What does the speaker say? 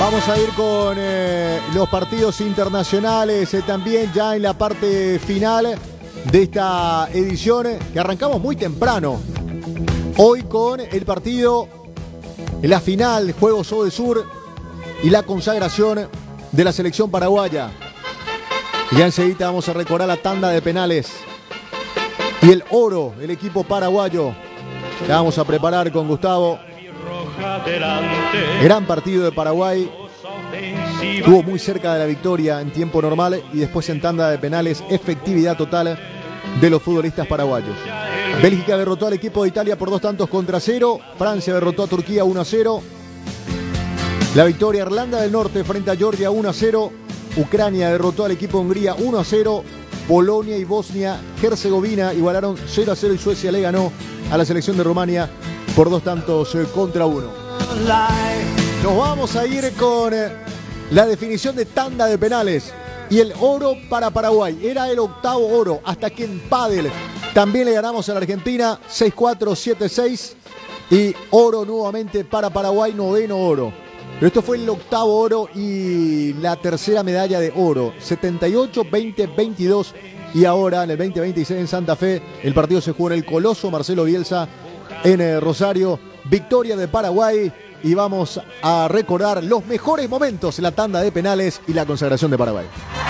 Vamos a ir con los partidos internacionales también ya en la parte final de esta edición que arrancamos muy temprano. Hoy con el partido, la final, Juegos Sol del Sur y la consagración de la selección paraguaya. Ya enseguida vamos a recordar la tanda de penales y el oro del equipo paraguayo. La vamos a preparar con Gustavo. Gran partido de Paraguay. Estuvo muy cerca de la victoria en tiempo normal y después en tanda de penales, efectividad total de los futbolistas paraguayos. Bélgica derrotó al equipo de Italia por 2-0. Francia derrotó a Turquía 1-0. La victoria Irlanda del Norte frente a Georgia 1-0. Ucrania derrotó al equipo de Hungría 1-0. Polonia y Bosnia-Herzegovina igualaron 0-0 y Suecia le ganó a la selección de Rumania por 2-1. Nos vamos a ir con la definición de tanda de penales y el oro para Paraguay. Era el octavo oro hasta que en pádel también le ganamos a la Argentina 6-4, 7-6 y oro nuevamente para Paraguay, noveno oro. Pero esto fue el octavo oro y la tercera medalla de oro, 78, 20, 22 y ahora en el 2026 en Santa Fe el partido se jugó en el Coloso Marcelo Bielsa en Rosario. Victoria de Paraguay y vamos a recordar los mejores momentos en la tanda de penales y la consagración de Paraguay.